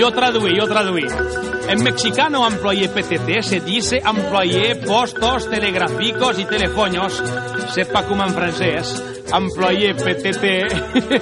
yo traduí. En mexicano, employé PTT se dice employé postos telegráficos y telefonos. Sepa como en francés. Employé PTT